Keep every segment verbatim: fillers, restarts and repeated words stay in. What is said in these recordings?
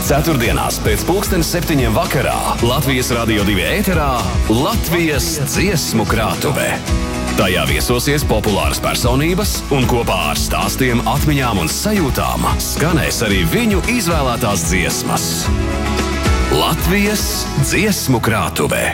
Ceturtdienās pēc pulkstenes septiņiem vakarā Latvijas Radio divi ēterā Latvijas dziesmu krātuve. Tajā viesosies populāras personības un kopā ar stāstiem, atmiņām un sajūtām skanēs arī viņu izvēlētās dziesmas. Latvijas dziesmu krātuve.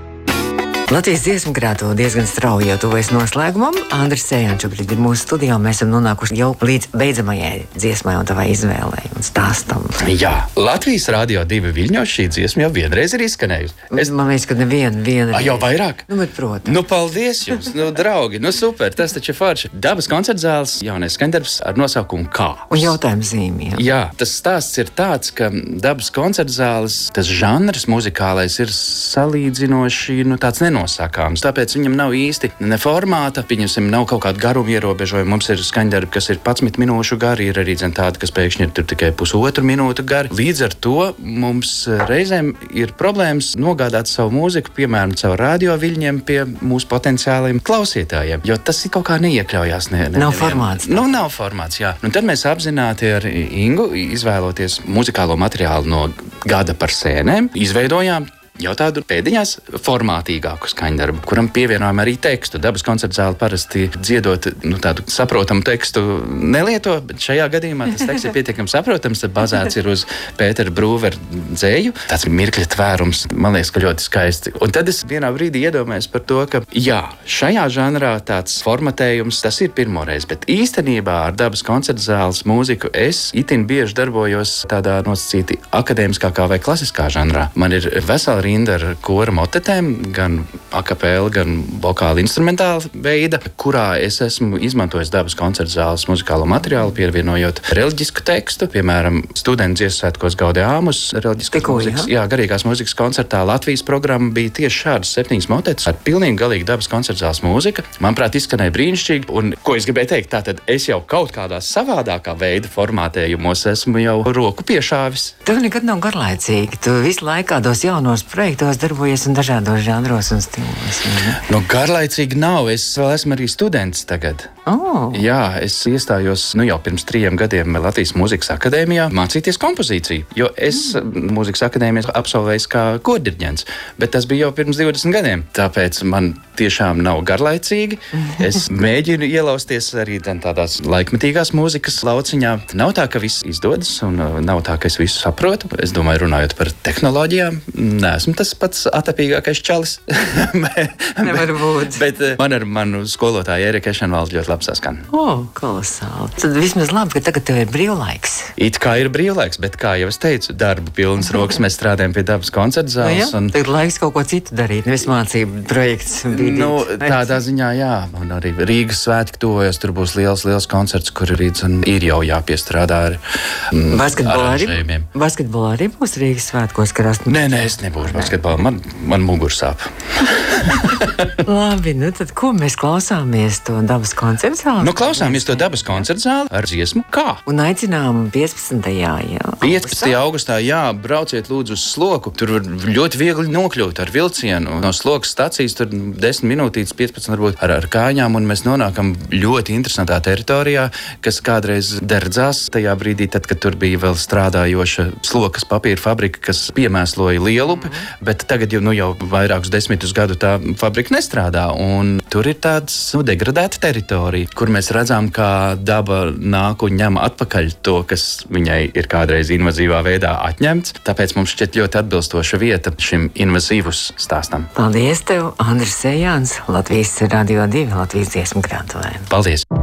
Latvijas dziesmu krātuve diezgan strauji jau tuvojas noslēgumam. Andris Sējāns šobrīd ir mūsu studijā, un mēs esam nonākuši jau līdz beidzamajai dziesmai un tavai izvēlei un stāstam. Jā, Latvijas Radio divi Viļņos šī dziesma jau vienreiz ir izskanējusi. Es... Man liekas, ka neviena viena. A, jau vairāk? Nu, bet, protams. Nu, paldies jums, nu, draugi, nu, super, tas taču ir forši. Dabas koncertzāles jaunais skandarbs ar nosaukumu Kā? Un jautājumu zīmiem. Jā, tas stāsts ir tāds, ka Dabas koncertzāles, tas žanrs muzikālais ir salīdzinoši, nu, tāds nenosakāms. Tāpēc viņam nav īsti ne formāta, pieņemsim, nav kaut kāda garuma ierobežojuma. Mums ir skaņdarbi, kas ir padsmit minūšu gari, ir arī zin, tādi, kas pēkšņi ir tikai pusotru minūtu gari. Līdz ar to mums reizēm ir problēmas nogādāt savu mūziku, piemēram, caur radio viļņiem pie mūsu potenciāliem klausītājiem, jo tas ir kaut kā neiekļaujās. Ne, ne, nav formāts. Nu, nav formāts, jā. Un tad mēs apzināti ar Ingu, izvēloties muzikālo materiālu no Gada par sēnēm, izveidojām jau tādu pēdiņās formātīgāku skaņdarbu, kuram pievienojam arī tekstu. Dabas koncertzāle parasti dziedot nu, tādu saprotamu tekstu nelieto, bet šajā gadījumā tas teksts ir pietiekami saprotams, tad bazēts ir uz Pētera Brūvera dzēju. Tas ir mirkļa tvērums, man liekas, ka ļoti skaisti. Un tad es vienā brīdī iedomājos par to, ka jā, šajā žanrā tāds formatējums, tas ir pirmoreiz, bet īstenībā ar Dabas koncertzāles mūziku es itin bieži darbojos tādā nosacīti akadēmiskākā vai klasiskā žanrā. Man ir vesela rinda ar kora motetēm, gan akapēli, gan vokāli instrumentāli veida, kurā es esmu izmantojis Dabas koncertzāles muzikālo materiālu, pievienojot reliģisku tekstu, piemēram, studentu dziesmu svētkos Gaudeamus, reliģiskas mūzikas, jā, garīgās mūzikas koncertā Latvijas programma bija tieši šādas septiņas motetes ar pilnīgi galīgi Dabas koncertzāles mūzika. Manuprāt, izskanēja brīnišķīgi, un ko es gribēju teikt, tātad es jau kaut kādā savādākā veida formātējumos esmu jau roku piešāvis. Tev nekad nav garlaicīgi, tu visu laiku kādos jaunos projektos darbojies un dažādos žanros un stilos. Nu, garlaicīgi nav. Es vēl esmu arī students tagad. Oh. Jā, es iestājos nu, jau pirms trījiem gadiem Latvijas Mūzikas akadēmijā mācīties kompozīciju, jo es mm. Mūzikas akadēmijas absolvēju kā kordirģents, bet tas bija jau pirms divdesmit gadiem. Tāpēc man tiešām nav garlaicīgi. Es mēģinu ielausties arī tādās laikmetīgās mūzikas lauciņā. Nav tā, ka viss izdodas un nav tā, ka es visu saprotu. Es domāju, runājot par tehnoloģijām, neesmu tas pats atapīgākais čalis. Nevar būt. Bet man ar manu skolotāju Eriku Ešenvaldu ļoti labi saskan. O, oh, kolosāli. Tad vismaz labi, ka tagad tev ir brīvlaiks. It kā ir brīvlaiks, bet kā jau es teicu, darbu pilnas rokas mēs strādājam pie Dabas koncertzāles. Nu, un... Tagad laiks kaut ko citu darīt, nevis mācību projekts. Bīdīt. Nu, tādā ziņā, jā. Un arī Rīgas svētki tuvojas, tur būs liels, liels koncerts, kur arī ir jau jāpiestrādā ar mm, basketbolā arī, basketbolā arī būs Rīgas svētkos karās. Nē, nē, es nebūšu basketbolā. Man, man mugur sāp. Labi, nu tad ko mēs klausāmies to Dabas koncertzāli? Nu, klausāmies to Dabas koncertzāli ar dziesmu Kā? Un aicinām piecpadsmitajā Jā, piecpadsmitajā augustā, jā, brauciet lūdzu uz Sloku. Tur var ļoti viegli nokļūt ar vilcienu. No Slokas stacijas tur desmit minūtītes, piecpadsmit varbūt ar, ar kājām, un mēs nonākam ļoti interesantā teritorijā, kas kādreiz derdzās tajā brīdī, tad, kad tur bija vēl strādājoša Slokas papīra fabrika, kas piemēsloja Lielupi, mm-hmm. bet tagad jau, nu, jau vairākus desmitus gadu tā fabrika nestrādā, un tur ir tāds nu, degradēta teritorija, kur mēs redzam, kā daba nāk un ņem atpakaļ to, kas viņai ir kādreiz invazīvā veidā atņemts. Tāpēc mums šķiet ļoti atbilstoša vieta šim invazīvus stāstam. Paldies tev, Andris Sējāns, Latvijas Radio divi, Latvijas dziesmu krātuvē. Paldies!